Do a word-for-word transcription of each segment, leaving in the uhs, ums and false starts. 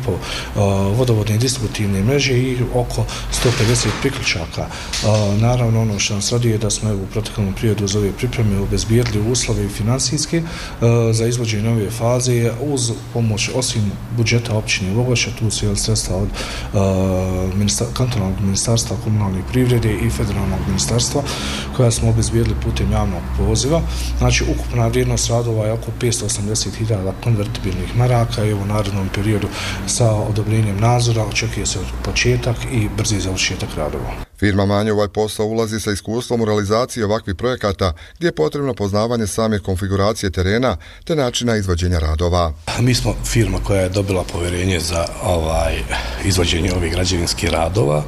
po vodovodne i distributivne mreže i oko sto pedeset priključaka. Naravno, ono što nas raduje je da smo u proteklom periodu uz ove pripreme obezbijedili uslove i financijske za izvođenje ove faze uz pomoć osim budžeta općine Vogošća, tu su jel sredstva od ministar, kantonalnog ministarstva komunalne privrede i federalnog ministarstva koja smo obezbijedili putem javnog poziva. Znači, ukupna vrijednost radova je oko petsto osamdeset hiljada konvertibilnih maraka i u narednom periodu sa odobrenjem nadzora očekuje se početak i brzi završetak radova. Firma Manje u ovaj posao ulazi sa iskustvom u realizaciji ovakvih projekata gdje je potrebno poznavanje same konfiguracije terena te načina izvođenja radova. Mi smo firma koja je dobila povjerenje za ovaj izvođenje ovih građevinskih radova.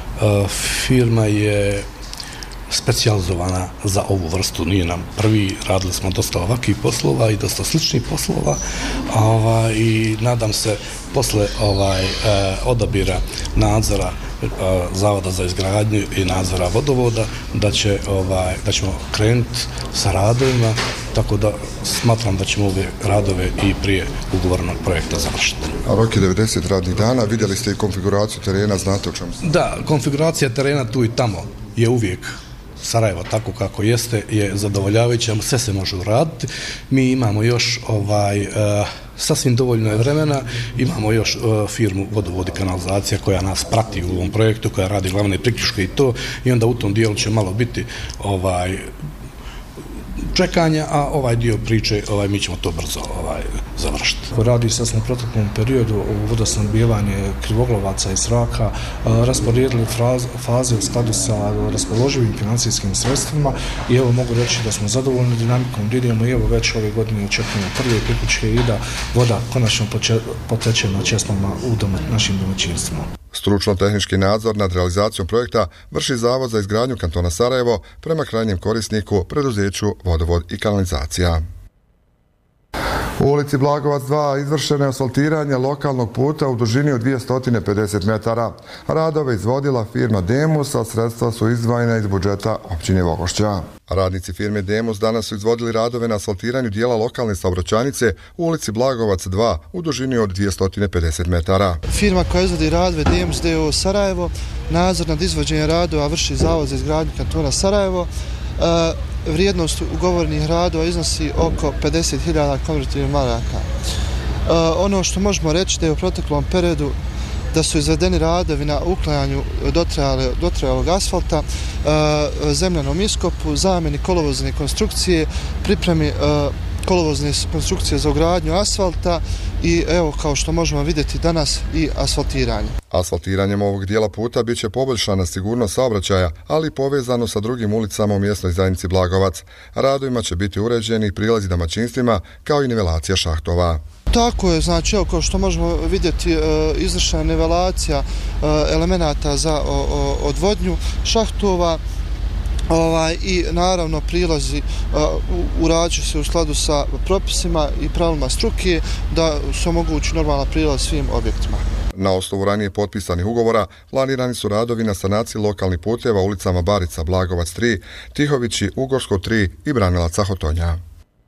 Firma je specijalizovana za ovu vrstu, nije nam prvi, radili smo dosta ovakvih poslova i dosta sličnih poslova ovaj, i nadam se posle ovaj, eh, odabira nadzora eh, Zavoda za izgradnju i nadzora vodovoda da, će, ovaj, da ćemo krenuti sa radovima, tako da smatram da ćemo ove radove i prije ugovornog projekta završiti. A rok je devedeset radnih dana, vidjeli ste i konfiguraciju terena, znate o čemu ste? Da, konfiguracija terena tu i tamo je uvijek Sarajevo tako kako jeste je zadovoljavajuće, sve se može uraditi. Mi imamo još ovaj uh, sasvim dovoljno je vremena, imamo još uh, firmu Vodovod i kanalizacija koja nas prati u ovom projektu, koja radi glavne priključke i to, i onda u tom dijelu će malo biti ovaj čekanja, a ovaj dio priče, ovaj, mi ćemo to brzo ovaj, završiti. Radi se u proteklom periodu u vodosnabdijevanje Krivoglovaca i Sraka, rasporedili faze u skladu sa raspoloživim financijskim sredstvima i evo mogu reći da smo zadovoljni dinamikom, idemo i evo već ove godine očekujemo prve priključke i da voda konačno poteče na česmama u doma, našim domaćinstvima. Stručno-tehnički nadzor nad realizacijom projekta vrši Zavod za izgradnju kantona Sarajevo prema krajnjem korisniku, preduzeću Vodovod i kanalizacija. U ulici Blagovac dva izvršeno je asfaltiranje lokalnog puta u dužini od dvjesto pedeset metara. Radove izvodila firma Demus, a sredstva su izdvojena iz budžeta općine Vogošća. Radnici firme Demus danas su izvodili radove na asfaltiranju dijela lokalne saobraćajnice u ulici Blagovac dva u dužini od dvjesto pedeset metara. Firma koja izvodi radove Demus d o o Sarajevo, nadzor nad izvođenjem radova vrši Zavod za izgradnju kantona Sarajevo. E, vrijednost ugovorenih radova iznosi oko pedeset hiljada konvertibilnih maraka. E, ono što možemo reći da je u proteklom periodu da su izvedeni radovi na uklanjanju dotrajalog asfalta, e, zemljanom iskopu, zamjeni kolovozne konstrukcije, pripremi e, kolovozne konstrukcije za ugradnju asfalta i evo kao što možemo vidjeti danas i asfaltiranje. Asfaltiranjem ovog dijela puta bit će poboljšana sigurnost saobraćaja, ali povezano sa drugim ulicama u mjesnoj zajednici Blagovac. Radovima će biti uređeni prilazi domaćinstvima kao i nivelacija šahtova. Tako je, znači, evo, kao što možemo vidjeti, e, izvršena nivelacija e, elemenata za o, o, odvodnju šahtova, ovaj, i naravno prilazi uh, urađuju se u skladu sa propisima i pravilima struke da se omogući normalan prilaz svim objektima. Na osnovu ranije potpisanih ugovora planirani su radovi na sanaciji lokalnih puteva ulicama Barica, Blagovac tri, Tihovići, Ugorsko tri i Branilaca Hotonja.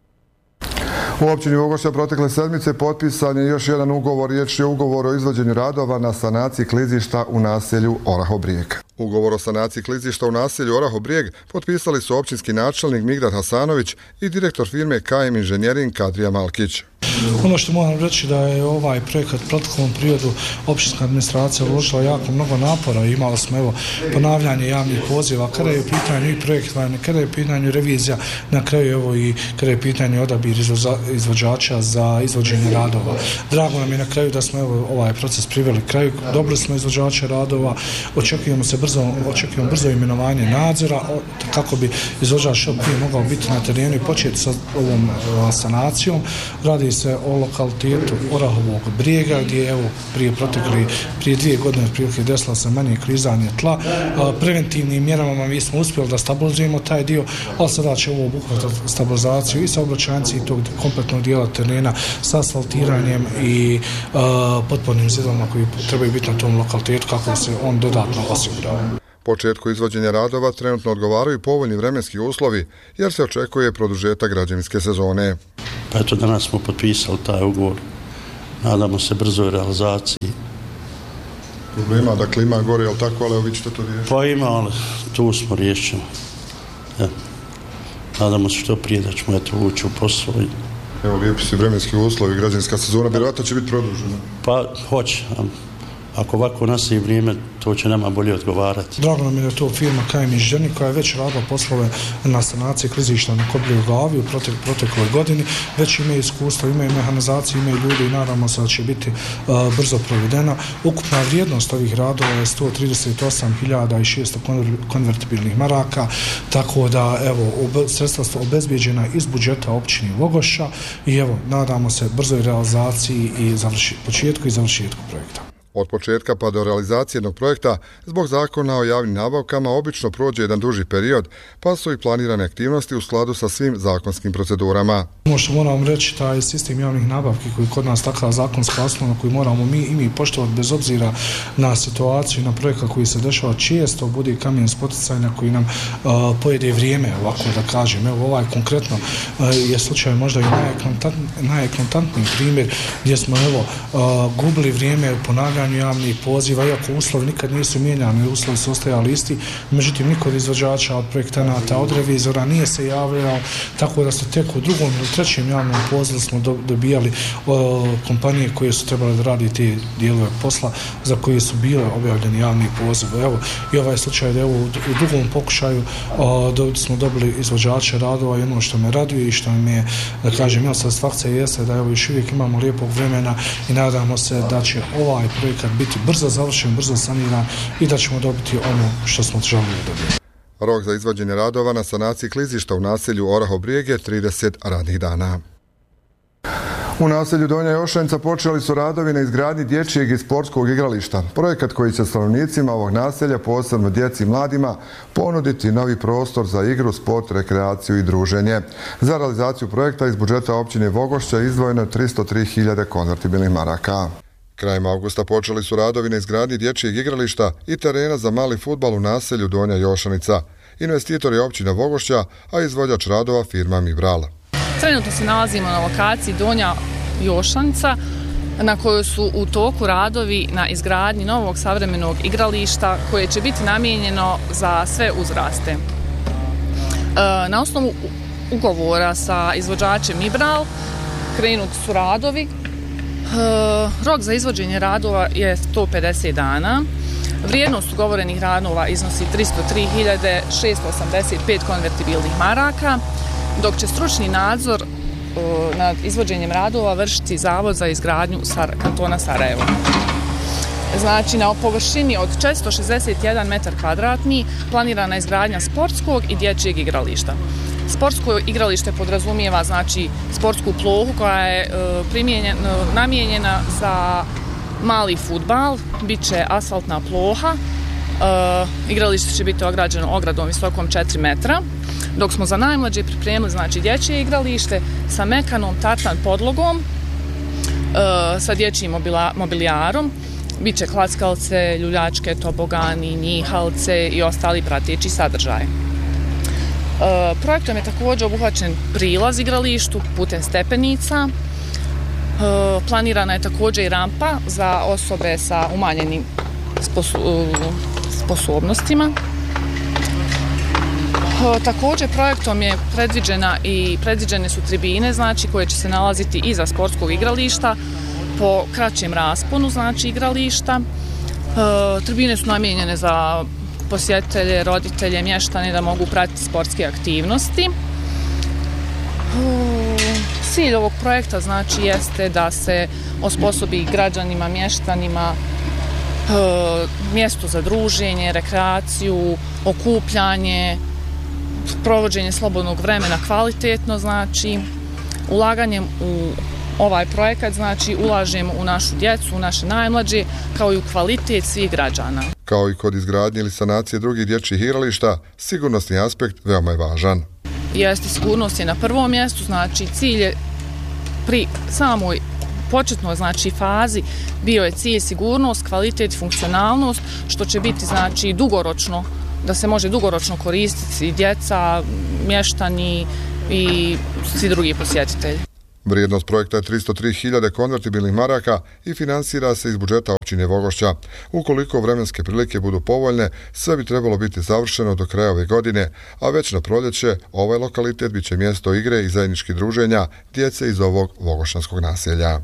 U općini Vogošća protekle sedmice potpisan je još jedan ugovor, riječ je ugovor o izvođenju radova na sanaciji klizišta u naselju Orahov Brijeg. Ugovor o sanaciji klizišta u naselju Orahov Brijeg potpisali su općinski načelnik Migdad Hasanović i direktor firme K M Inženjering Kadrija Malkić. Ono što moram reći da je ovaj projekat u proteklom periodu općinska administracija uložila jako mnogo napora. Imali smo evo ponavljanje javnih poziva, kada je u pitanju i projektovanje, kada je u pitanju revizija, na kraju evo i kada je u pitanju odabir izvođača za izvođenje radova. Drago nam je na kraju da smo evo ovaj proces priveli kraju, dobro smo izvođača radova, očekujemo se brzo, očekujemo brzo imenovanje nadzora kako bi izvođač što prije mogao biti na terenu i početi sa ovom sanacijom. Radi se o lokalitetu Orahovog Brijega gdje evo prije protekli, prije dvije godine prilike desilo se manje klizanje tla. Preventivnim mjerama mi smo uspjeli da stabilizujemo taj dio, ali sada će ovo obuhvatiti stabilizaciju i saobraćajnice i tog kompletnog dijela terena sa asfaltiranjem i uh, potpornim zidovima koji trebaju biti na tom lokalitetu kako se on dodatno osigurava. Početku izvođenja radova trenutno odgovaraju povoljni vremenski uslovi jer se očekuje produžetak građevinske sezone. Pa eto, danas smo potpisali taj ugovor. Nadamo se brzoj realizaciji problema, da klima gore, ali tako, ali vi ćete to riješiti? Pa ima, ali tu smo riješeni. Ja. Nadamo se što prije da ćemo eto ući u posao. Evo, lijepi su vremenski uslovi, građanska sezona, vjerojatno će biti produžena. Pa, hoće. Ako ovako nastavi vrijeme, to će nama bolje odgovarati. Drago nam je da je to firma K M Inženjering koja je već radila poslove na sanaciji klizišta na Kobljevu glavi u protek, protekloj godini. Već imaju iskustva, imaju mehanizaciju, imaju ljudi i nadamo se da će biti uh, brzo provedena. Ukupna vrijednost ovih radova je sto trideset osam hiljada šesto konvertibilnih maraka, tako da evo, obe, sredstva su obezbijeđena iz budžeta općine Vogošća i evo, nadamo se brzoj realizaciji i završi, početku i završetku projekta. Od početka pa do realizacije jednog projekta zbog zakona o javnim nabavkama obično prođe jedan duži period, pa su i planirane aktivnosti u skladu sa svim zakonskim procedurama. Ono što moram reći, taj sistem javnih nabavki koji kod nas takav zakonska osnova koji moramo mi i mi poštovati bez obzira na situaciju i na projekat koji se dešava, često bude kamen spoticanja koji nam uh, pojede vrijeme, ovako da kažem. Evo ovaj konkretno uh, je slučaj možda i najeklatantniji primjer gdje smo evo uh, gubili vrijeme u ponavljanju javnih poziva, iako uslovi nikad nisu mijenjani, uslovi su ostajali isti, međutim niko od izvođača, od projektanata, od revizora nije se javljao, tako da su tek u drugom ili trećem javnom pozivu smo dobijali o, kompanije koje su trebale da radi te dijelove posla za koje su bile objavljeni javni poziv. Evo, i ovaj slučaj da evo u, u drugom pokušaju o, do, smo dobili izvođače radova i ono što me raduje i što mi je, da kažem, ja satisfakcija jeste da evo još uvijek imamo lijepog vremena i nadamo se da će ovaj projekat biti brzo završen, brzo saniran i da ćemo dobiti ono što smo želili dobiti. Rok za izvođenje radova na sanaciji klizišta u naselju Oraho-Brijeg je trideset radnih dana. U naselju Donja Jošanca počeli su radovi na izgradnji dječjeg i sportskog igrališta. Projekat koji će stanovnicima ovog naselja, posebno djeci i mladima, ponuditi novi prostor za igru, sport, rekreaciju i druženje. Za realizaciju projekta iz budžeta općine Vogošća izdvojeno je tristo tri hiljade konvertibilnih maraka. Krajem avgusta počeli su radovi na izgradnji dječjeg igrališta i terena za mali fudbal u naselju Donja Jošanica. Investitor je općina Vogošća, a izvođač radova firma Mibral. Trenutno se nalazimo na lokaciji Donja Jošanica, na kojoj su u toku radovi na izgradnji novog savremenog igrališta koje će biti namijenjeno za sve uzraste. Na osnovu ugovora sa izvođačem Mibral krenuti su radovi. Rok za izvođenje radova je sto pedeset dana. Vrijednost ugovorenih radova iznosi tristo tri hiljade šesto osamdeset pet konvertibilnih maraka, dok će stručni nadzor nad izvođenjem radova vršiti Zavod za izgradnju kantona Sarajevo. Znači, na površini od četiristo šezdeset jedan metar kvadratni planirana je izgradnja sportskog i dječjeg igrališta. Sportsko igralište podrazumijeva znači sportsku plohu koja je e, namijenjena za mali fudbal, bit će asfaltna ploha, e, igralište će biti ograđeno ogradom visokom četiri metra, dok smo za najmlađe pripremili znači dječje igralište sa mekanom tartan podlogom, e, sa dječjim mobila, mobilijarom, bit će klackalce, ljuljačke, tobogani, njihalce i ostali prateći sadržaj. E, projektom je također obuhvaćen prilaz igralištu putem stepenica. E, planirana je također i rampa za osobe sa umanjenim sposo sposobnostima. E, također projektom je predviđena i predviđene su tribine, znači koje će se nalaziti iza sportskog igrališta po kraćem rasponu, znači igrališta. E, tribine su namijenjene za posjetitelje, roditelje, mještane da mogu pratiti sportske aktivnosti. Cilj ovog projekta znači jeste da se osposobi građanima, mještanima mjesto za druženje, rekreaciju, okupljanje, provođenje slobodnog vremena kvalitetno, znači ulaganjem u ovaj projekat znači ulažemo u našu djecu, u naše najmlađe, kao i u kvalitet svih građana. Kao i kod izgradnje ili sanacije drugih dječjih igrališta, sigurnosni aspekt veoma je važan. Jeste, sigurnost je na prvom mjestu, znači cilj je pri samoj početnoj znači fazi bio je cilj sigurnost, kvalitet i funkcionalnost, što će biti znači dugoročno, da se može dugoročno koristiti i djeca, mještani i svi drugi posjetitelji. Vrijednost projekta je tristo tri hiljade konvertibilnih maraka i finansira se iz budžeta općine Vogošća. Ukoliko vremenske prilike budu povoljne, sve bi trebalo biti završeno do kraja ove godine, a već na proljeće ovaj lokalitet biće mjesto igre i zajedničkih druženja djece iz ovog vogošćanskog naselja.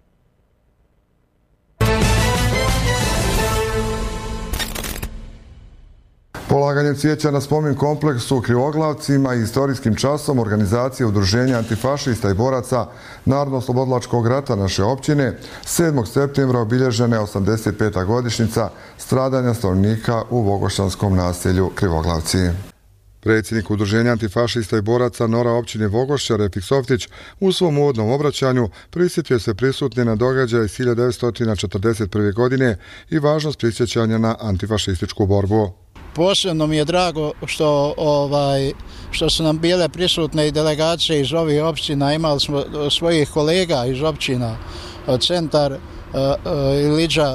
Polaganjem cvijeća na spomen kompleksu u Krivoglavcima i historijskim časom organizacije Udruženja antifašista i boraca Narodno-oslobodilačkog rata naše općine sedmog septembra obilježena je osamdeset peta godišnjica stradanja stanovnika u vogošćanskom naselju Krivoglavci. Predsjednik Udruženja antifašista i boraca Nora općine Vogošća Refik Softić u svom uvodnom obraćanju prisjetio se prisutne na događaje iz hiljadu devetsto četrdeset prve. godine i važnost prisjećanja na antifašističku borbu. Posebno mi je drago što, ovaj, što su nam bile prisutne i delegacije iz ovih općina. Imali smo svojih kolega iz općina, Centar, Iliđa,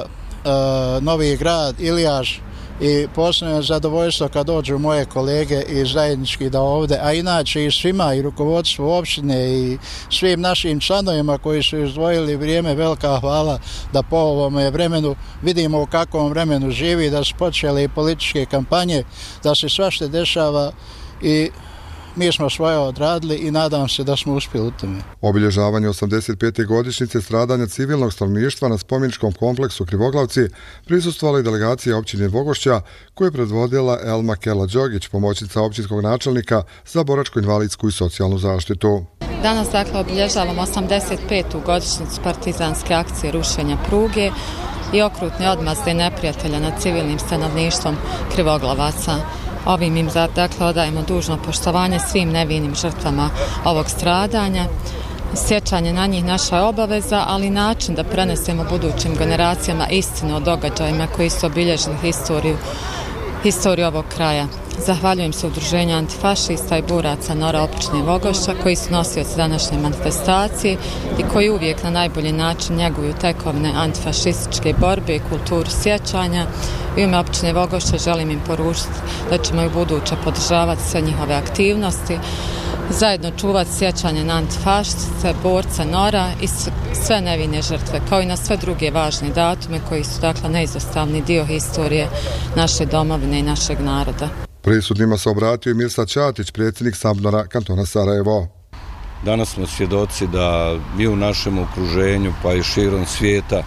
Novi Grad, Ilijaš, i posebno je zadovoljstvo kad dođu moje kolege i zajednički da ovdje, a inače i svima, i rukovodstvu opštine i svim našim članovima koji su izdvojili vrijeme, velika hvala da po ovome vremenu vidimo u kakvom vremenu živi, da su počele i političke kampanje, da se svašta dešava i mi smo svoje odradili i nadam se da smo uspjeli u tome. Obilježavanje osamdeset pete godišnjice stradanja civilnog stanovništva na spomeničkom kompleksu Krivoglavci prisustvovala i delegacija općine Vogošća koju je predvodila Elma Kela Đogić, pomoćnica općinskog načelnika za boračko-invalidsku i socijalnu zaštitu. Danas dakle obilježavamo osamdeset petu godišnjicu partizanske akcije rušenja pruge i okrutne odmazde neprijatelja nad civilnim stanovništvom Krivoglavaca. Ovim im dakle odajemo dužno poštovanje svim nevinim žrtvama ovog stradanja. Sjećanje na njih naša je obaveza, ali način da prenesemo budućim generacijama istinu o događajima koji su obilježili historiju, historiju ovog kraja. Zahvaljujem se Udruženju antifašista i boraca Nora općine Vogošća koji su nosioci današnje manifestacije i koji uvijek na najbolji način njeguju tekovine antifašističke borbe i kulturu sjećanja. U ime općine Vogošća želim im poručiti da ćemo i buduće podržavati sve njihove aktivnosti, zajedno čuvati sjećanje na antifašiste, borce Nora i sve nevine žrtve, kao i na sve druge važne datume koji su dakle neizostavni dio historije naše domovine i našeg naroda. Prisutnima se obratio i Mirsa Ćatić, predsjednik Sabnora kantona Sarajevo. Danas smo svjedoci da i u našem okruženju pa i širom svijeta e,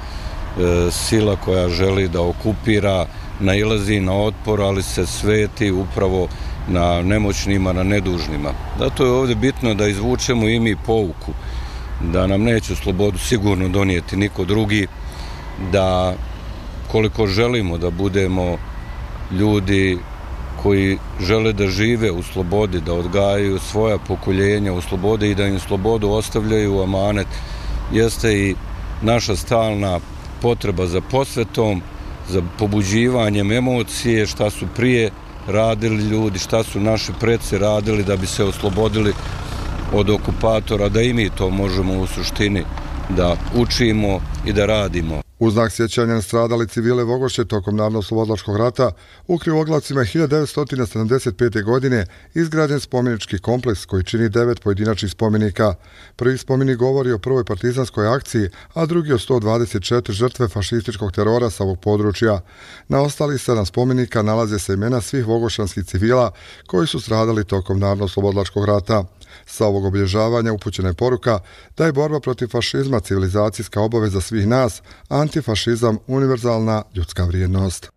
sila koja želi da okupira nailazi na otpor, ali se sveti upravo na nemoćnima, na nedužnima. Zato je ovdje bitno da izvučemo i mi pouku, da nam neće slobodu sigurno donijeti niko drugi, da koliko želimo da budemo ljudi koji žele da žive u slobodi, da odgajaju svoja pokoljenja u slobodi i da im slobodu ostavljaju u amanet, jeste i naša stalna potreba za posvetom, za pobuđivanjem emocije, šta su prije radili ljudi, šta su naši preci radili da bi se oslobodili od okupatora, da i mi to možemo u suštini da učimo i da radimo. U znak sjećanja na stradali civile Vogošće tokom Narodno-oslobodilačkog rata u Krivoglavcima je hiljadu devetsto sedamdeset pete. godine izgrađen spomenički kompleks koji čini devet pojedinačnih spomenika. Prvi spomenik govori o prvoj partizanskoj akciji, a drugi o sto dvadeset četiri žrtve fašističkog terora sa ovog područja. Na ostalih sedam spomenika nalaze se imena svih vogošćanskih civila koji su stradali tokom Narodno-oslobodilačkog rata. Sa ovog obilježavanja upućena je poruka da je borba protiv fašizma civilizacijska obaveza svih nas, antifašizam univerzalna ljudska vrijednost.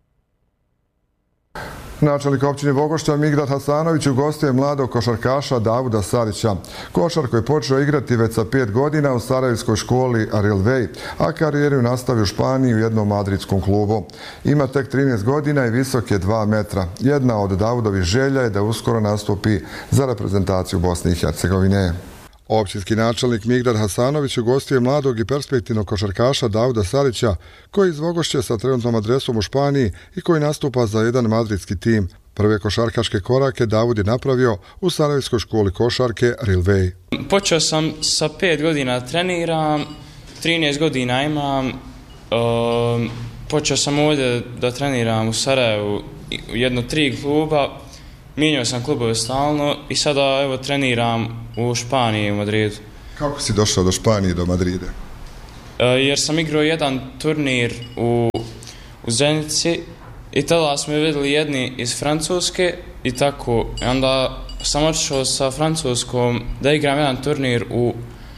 Načelnik općine Vogošća Migdad Hasanović ugostio mladog košarkaša Davuda Sarića. Košar koji je počeo igrati već sa pet godina u sarajevskoj školi Arilvej, a karijeru nastavio u Španiji u jednom madridskom klubu. Ima tek trinaest godina i visok je dva metra. Jedna od Davudovih želja je da uskoro nastupi za reprezentaciju Bosne i Hercegovine. Općinski načelnik Migdad Hasanović ugostio je mladog i perspektivnog košarkaša Davuda Sarića, koji iz Vogošće sa trenutnom adresom u Španiji i koji nastupa za jedan madridski tim. Prve košarkaške korake Davud je napravio u Sarajevskoj školi košarke Rilvej. Počeo sam sa pet godina treniram, trinaest godina imam. Um, počeo sam ovdje da treniram u Sarajevu u jedno tri kluba. Mijenjao sam klubove stalno i sada evo treniram u Španiji, u Madridu. Kako si došao do Španije i do Madrida? E, jer sam igrao jedan turnir u, u Zenici i tada smo vidjeli jedni iz Francuske i tako. I onda sam otišao sa Francuskom da igram jedan turnir u,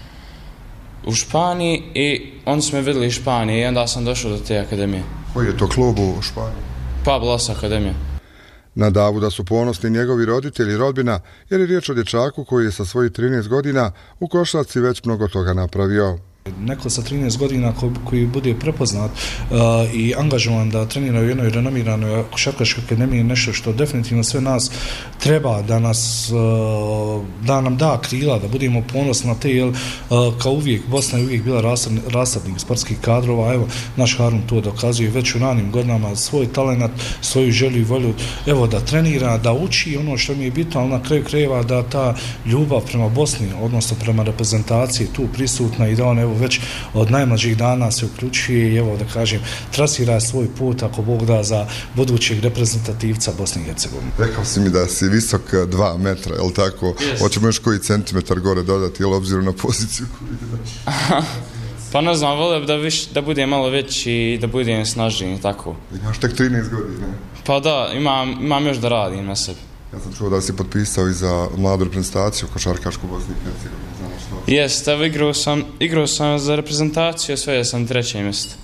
u Španiji i onda smo vidjeli iz Španije i onda sam došao do te akademije. Koji je to klub u Španiji? Pablos akademija. Na Davuda su ponosni njegovi roditelji i rodbina, jer je riječ o dječaku koji je sa svojih trinaest godina u košarci već mnogo toga napravio. Neko sa trinaest godina ko, koji bude prepoznat uh, i angažovan da trenira u jednoj renomiranoj košarkaškoj akademiji je nešto što definitivno sve nas treba da nas uh, da nam da krila, da budemo ponosni na te, jer uh, kao uvijek Bosna je uvijek bila rasadnik, rasadnik sportskih kadrova, evo naš Harun to dokazuje već u ranim godinama, svoj talenat, svoju želju i volju, evo da trenira, da uči ono što mi je bitno, ali na kraju krajeva da ta ljubav prema Bosni, odnosno prema reprezentaciji tu prisutna i da on evo već od najmlađih dana se uključuje i evo da kažem trasira svoj put ako Bog da za budućeg reprezentativca Bosne i Hercegovine. Rekao si mi da si visok dva metra, je li tako? Yes. Hoćemo još koji centimetar gore dodati, je li obzirom na poziciju koju igraš? Pa ne znam, volio da, viš, da budem malo veći i da budem snažniji i tako. Imaš tek trinaest godina. Pa da, imam, imam još da radim na sebi. Ja sam čuo da si potpisao i za mladu reprezentaciju košarkašku Bosne i Hercegovine. Jest, evo igrao sam, igrao sam za reprezentaciju, sve sam treće mjesto.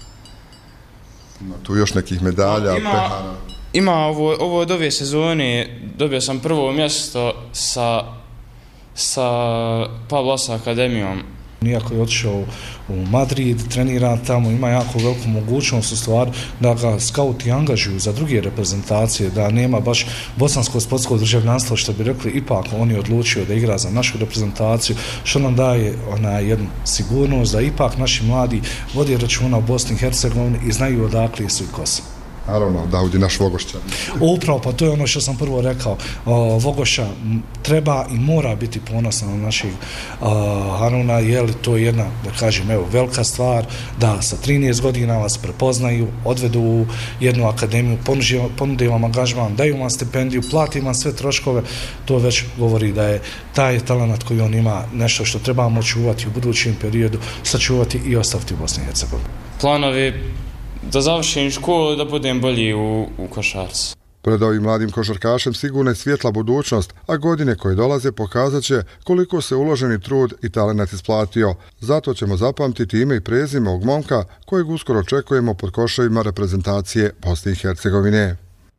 Ima tu još nekih medalja, ima, pehara? Ima, ovo, ovo od ove sezone dobio sam prvo mjesto sa, sa Pablos akademijom. Iako je otišao u Madrid, trenira tamo, ima jako veliku mogućnost u stvari da ga skauti angažuju za druge reprezentacije, da nema baš bosansko sportsko državljanstvo, što bi rekli, ipak on je odlučio da igra za našu reprezentaciju, što nam daje ona jednu sigurnost da ipak naši mladi vodi računa o Bosni i Hercegovini i znaju odakle su i ko su. Naravno, Daud je naš Vogošćan. Upravo, pa to je ono što sam prvo rekao. O, Vogošća treba i mora biti ponosna na naših Haruna, je li to jedna, da kažem, evo, velika stvar, da sa trinaest godina vas prepoznaju, odvedu u jednu akademiju, ponude vam angažman, daju vam stipendiju, plati vam sve troškove, to već govori da je taj talent koji on ima nešto što trebamo čuvati u budućem periodu, sačuvati i ostaviti u Bosni i Hercegovini. Planovi da završim školu, da budem bolji u, u košarci. Pred ovim mladim košarkašem sigurno je svjetla budućnost, a godine koje dolaze pokazat će koliko se uloženi trud i talenat isplatio. Zato ćemo zapamtiti ime i prezime ovog momka kojeg uskoro očekujemo pod koševima reprezentacije Bosne i Hercegovine.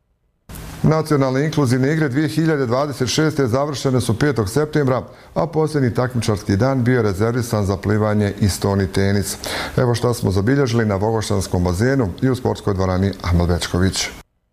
Nacionalne inkluzivne igre dvije hiljade dvadeset šeste. završene su petog septembra, a posljednji takmičarski dan bio rezervisan za plivanje i stoni tenis. Evo šta smo zabilježili na Vogošćanskom bazenu i u sportskoj dvorani Amel Bečković.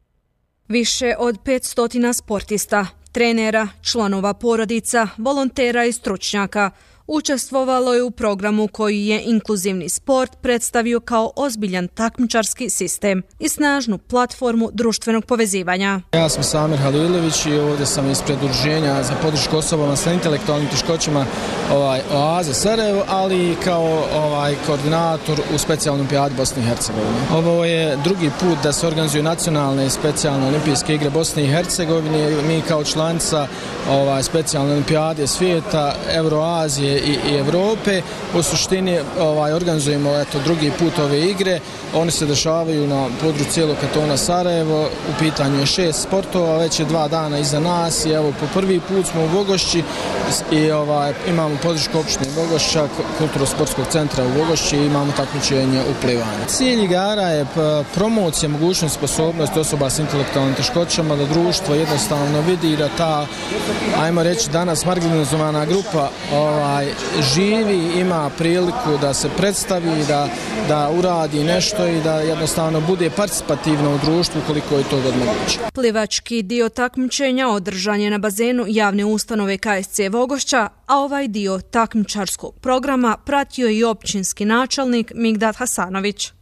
Više od petsto sportista, trenera, članova porodica, volontera i stručnjaka učestvovalo je u programu koji je inkluzivni sport predstavio kao ozbiljan takmičarski sistem i snažnu platformu društvenog povezivanja. Ja sam Samir Halilović i ovdje sam ispred udruženja za podršku osobama sa intelektualnim teškoćama ovaj, Oaze Sarajevo, ali i kao ovaj, koordinator u specijalnoj olimpijadi Bosne i Hercegovine. Ovo je drugi put da se organizuju nacionalne i specijalne olimpijske igre Bosne i Hercegovine. Mi kao članica ovaj, specijalne olimpijade svijeta, Euroazije i, i Evrope u suštini ovaj, organizujemo eto, drugi put ove igre. One se dešavaju na području cijelog kantona Sarajevo. U pitanju je šest sportova, već je dva dana iza nas i evo po prvi put smo u Vogošći i ovaj, imamo podršku opštine Vogošća, kulturno-sportskog centra u Vogošći i imamo takmičenje u plivanju. Cilj igara je promocija mogućnost sposobnosti osoba s intelektualnim teškoćama, da društvo jednostavno vidi da ta, ajmo reći danas marginalizovana grupa ovaj, živi, ima priliku da se predstavi, da, da uradi nešto i da jednostavno bude participativno u društvu koliko je to god moguće. Plivački dio takmičenja održan je na bazenu javne ustanove K S C Vogošća, a ovaj dio takmičarskog programa pratio i općinski načelnik Migdad Hasanović.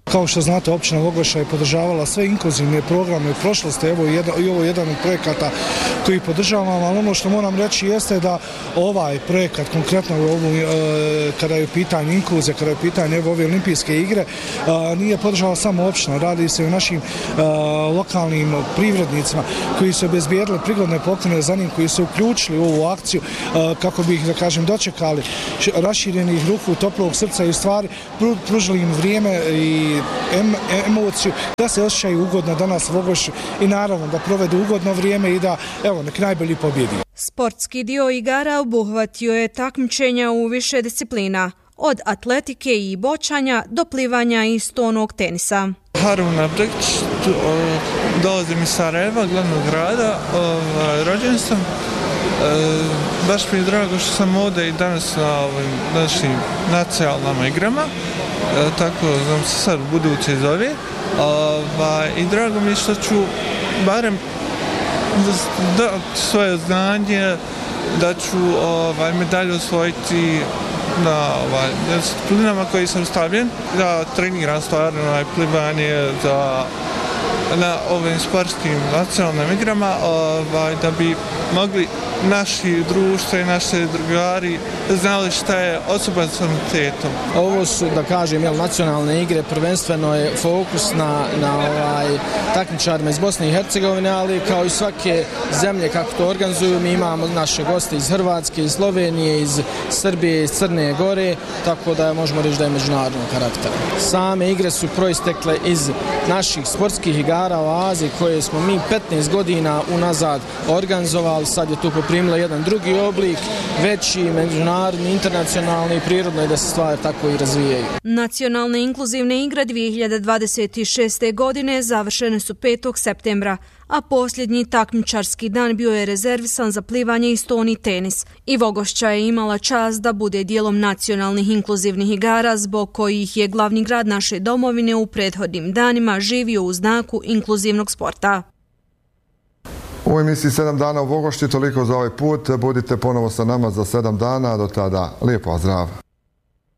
Kao što znate, općina Vogoša je podržavala sve inkluzivne programe u prošlosti, evo i ovo je jedan od projekata koji podržavam, ali ono što moram reći jeste da ovaj projekat, konkretno ovu, kada je u pitanju inkluzija, kada je u pitanju evo, ove olimpijske igre, nije podržala samo općina, radi se o našim lokalnim privrednicima koji su obezbijedili prigodne poklone za njim, koji su uključili u ovu akciju kako bi ih, da kažem, dočekali raširenih ruku, toplog srca i u stvari pružili im vrijeme i em, emociju da se osjećaju ugodno danas u Vogošu i naravno da provedu ugodno vrijeme i da, evo, nek najbolji pobjedi. Sportski dio igara obuhvatio je takmičenja u više disciplina, od atletike i bočanja do plivanja i stonog tenisa. Harun Abdekić, dolazim iz Sarajeva, glavnog grada, rođen sam. E, baš mi je drago što sam ovdje i danas na ovim našim nacionalnim igrama, e, tako znam se sad buduće zove. Ova, I drago mi je što ću barem dati svoje znanje, da ću ovaj, medalju osvojiti na ovaj, disciplinama koji sam stavljen. Ja treniram stvarno ovaj, plivanje za na ovim sportskim nacionalnim igrama ovaj, da bi mogli naši društva i naši drugari znali šta je osoba s invaliditetom. Ovo su, da kažem, jel, nacionalne igre, prvenstveno je fokus na, na ovaj, takmičarima iz Bosne i Hercegovine, ali kao i svake zemlje kako to organizuju, mi imamo naše goste iz Hrvatske, iz Slovenije, iz Srbije, iz Crne Gore, tako da možemo reći da je međunarodnog karaktera. Same igre su proistekle iz naših sportskih igara u Aziji koje smo mi petnaest godina unazad organizovali, sad je tu poprimila jedan drugi oblik, veći, međunarodni, internacionalni i prirodno je da se stvari tako i razvijaju. Nacionalne inkluzivne igre dvije hiljade dvadeset šeste. godine završene su petog septembra, a posljednji takmičarski dan bio je rezervisan za plivanje i stoni tenis. I Vogošća je imala čast da bude dijelom nacionalnih inkluzivnih igara zbog kojih je glavni grad naše domovine u prethodnim danima živio u znaku inkluzivnog sporta. U emisiji sedam dana u Vogošći toliko za ovaj put. Budite ponovo sa nama za sedam dana. Do tada, lijep pozdrav.